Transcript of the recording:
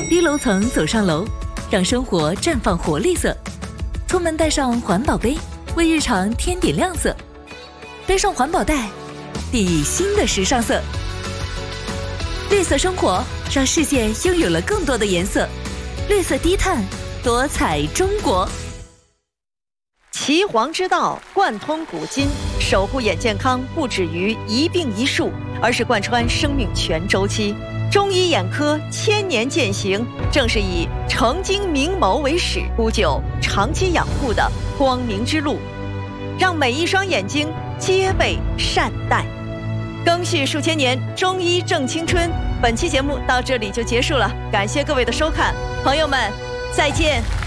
低楼层走上楼，让生活绽放活力色。出门带上环保杯，为日常添点亮色。背上环保袋，熠熠新的时尚色。绿色生活，让世界拥有了更多的颜色。绿色低碳，多彩中国。 岐黄之道贯通古今，守护眼健康不止于一病一术，而是贯穿生命全周期。中医眼科千年践行，正是以诚经明眸为始，铺就长期养护的光明之路，让每一双眼睛皆被善待。更续数千年，中医正青春。本期节目到这里就结束了，感谢各位的收看，朋友们，再见。